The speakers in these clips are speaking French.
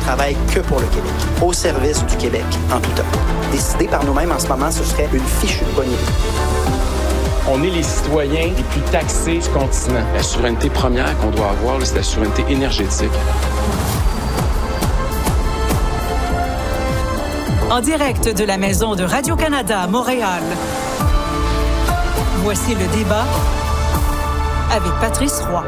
travaille que pour le Québec, au service du Québec en tout temps. Décidé par nous-mêmes en ce moment, ce serait une fichue poignée. On est les citoyens les plus taxés du continent. La souveraineté première qu'on doit avoir, c'est la souveraineté énergétique. En direct de la maison de Radio-Canada à Montréal, voici le débat avec Patrice Roy.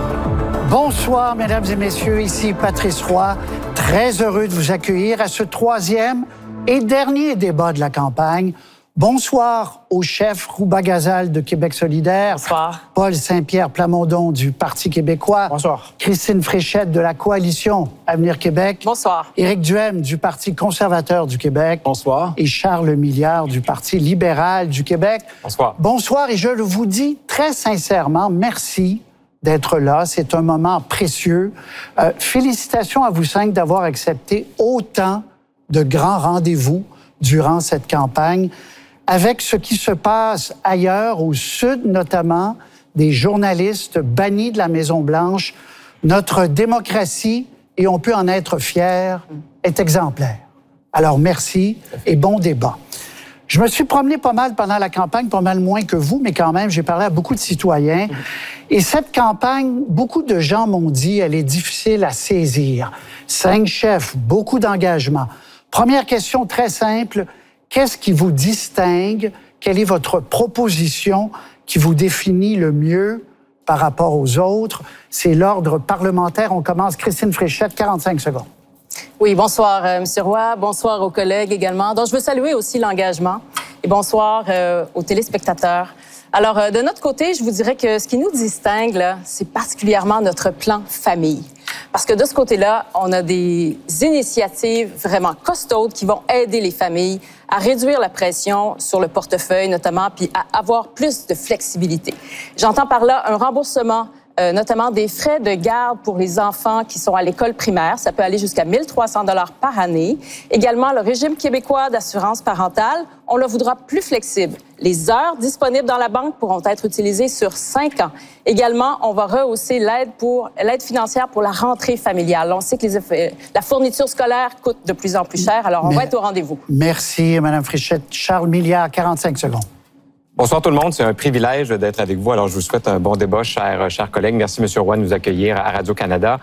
Bonsoir, mesdames et messieurs, ici Patrice Roy. Très heureux de vous accueillir à ce troisième et dernier débat de la campagne. Bonsoir au chef Rouba Gazal de Québec solidaire. Bonsoir. Paul Saint-Pierre Plamondon du Parti québécois. Bonsoir. Christine Fréchette de la Coalition Avenir Québec. Bonsoir. Éric Duhaime du Parti conservateur du Québec. Bonsoir. Et Charles Milliard du Parti libéral du Québec. Bonsoir. Bonsoir et je vous dis très sincèrement merci d'être là. C'est un moment précieux. Félicitations à vous cinq d'avoir accepté autant de grands rendez-vous durant cette campagne. Avec ce qui se passe ailleurs, au Sud notamment, des journalistes bannis de la Maison-Blanche, notre démocratie, et on peut en être fier, est exemplaire. Alors merci et bon débat. Je me suis promené pas mal pendant la campagne, pas mal moins que vous, mais quand même, j'ai parlé à beaucoup de citoyens. Et cette campagne, beaucoup de gens m'ont dit, elle est difficile à saisir. 5 chefs, beaucoup d'engagement. Première question très simple. Qu'est-ce qui vous distingue? Quelle est votre proposition qui vous définit le mieux par rapport aux autres? C'est l'ordre parlementaire. On commence. Christine Fréchette, 45 secondes. Oui, bonsoir, M. Roy. Bonsoir aux collègues également. Donc, je veux saluer aussi l'engagement et bonsoir aux téléspectateurs. Alors, de notre côté, je vous dirais que ce qui nous distingue, là, c'est particulièrement notre plan famille. Parce que de ce côté-là, on a des initiatives vraiment costaudes qui vont aider les familles à réduire la pression sur le portefeuille, notamment, puis à avoir plus de flexibilité. J'entends par là un remboursement notamment des frais de garde pour les enfants qui sont à l'école primaire. Ça peut aller jusqu'à 1 300 $ par année. Également, le régime québécois d'assurance parentale, on le voudra plus flexible. Les heures disponibles dans la banque pourront être utilisées sur 5 ans. Également, on va rehausser l'aide financière pour la rentrée familiale. On sait que la fourniture scolaire coûte de plus en plus cher, alors on va être au rendez-vous. Merci, Mme Fréchette. Charles Milliard, 45 secondes. Bonsoir tout le monde, c'est un privilège d'être avec vous. Alors je vous souhaite un bon débat, chers collègues. Merci M. Roy de nous accueillir à Radio-Canada.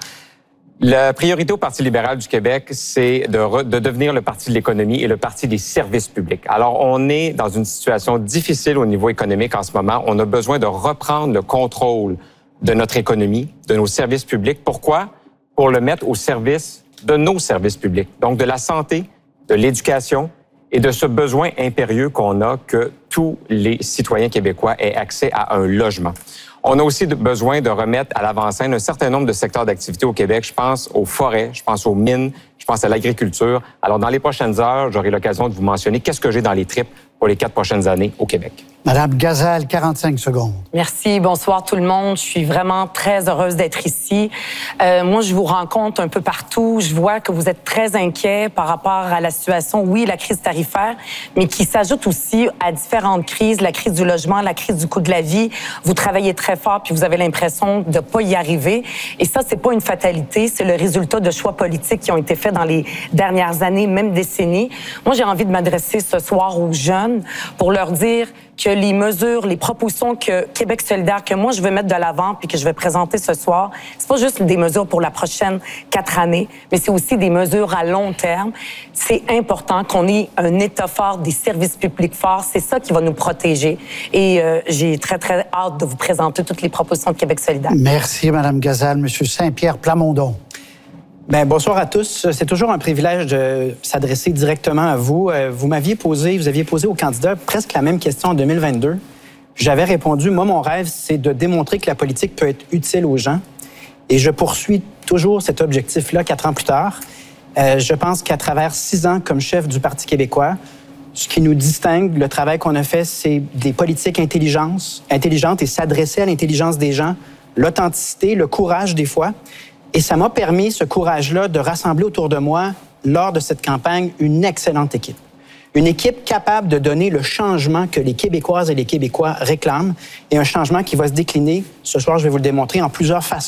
La priorité au Parti libéral du Québec, c'est de devenir le parti de l'économie et le parti des services publics. Alors on est dans une situation difficile au niveau économique en ce moment. On a besoin de reprendre le contrôle de notre économie, de nos services publics. Pourquoi? Pour le mettre au service de nos services publics, donc de la santé, de l'éducation, et de ce besoin impérieux qu'on a que tous les citoyens québécois aient accès à un logement. On a aussi besoin de remettre à l'avant-scène un certain nombre de secteurs d'activité au Québec. Je pense aux forêts, je pense aux mines, je pense à l'agriculture. Alors, dans les prochaines heures, j'aurai l'occasion de vous mentionner qu'est-ce que j'ai dans les tripes pour les 4 prochaines années au Québec. Madame Gazal, 45 secondes. Merci. Bonsoir tout le monde. Je suis vraiment très heureuse d'être ici. Moi, je vous rencontre un peu partout. Je vois que vous êtes très inquiets par rapport à la situation, oui, la crise tarifaire, mais qui s'ajoute aussi à différentes crises, la crise du logement, la crise du coût de la vie. Vous travaillez très fort, puis vous avez l'impression de ne pas y arriver. Et ça, c'est pas une fatalité, c'est le résultat de choix politiques qui ont été faits dans les dernières années, même décennies. Moi, j'ai envie de m'adresser ce soir aux jeunes pour leur dire que les mesures, les propositions que Québec solidaire, que moi je veux mettre de l'avant puis que je vais présenter ce soir, c'est pas juste des mesures pour la prochaine 4 années, mais c'est aussi des mesures à long terme. C'est important qu'on ait un État fort, des services publics forts. C'est ça qui va nous protéger. Et j'ai très, très hâte de vous présenter toutes les propositions de Québec solidaire. Merci, Mme Gazal. Monsieur Saint-Pierre Plamondon. Bien, bonsoir à tous. C'est toujours un privilège de s'adresser directement à vous. Vous aviez posé aux candidats presque la même question en 2022. J'avais répondu, moi, mon rêve, c'est de démontrer que la politique peut être utile aux gens. Et je poursuis toujours cet objectif-là 4 ans plus tard. Je pense qu'à travers 6 ans comme chef du Parti québécois, ce qui nous distingue, le travail qu'on a fait, c'est des politiques intelligentes et s'adresser à l'intelligence des gens, l'authenticité, le courage des fois. Et ça m'a permis, ce courage-là, de rassembler autour de moi, lors de cette campagne, une excellente équipe. Une équipe capable de donner le changement que les Québécoises et les Québécois réclament et un changement qui va se décliner, ce soir je vais vous le démontrer, en plusieurs façons.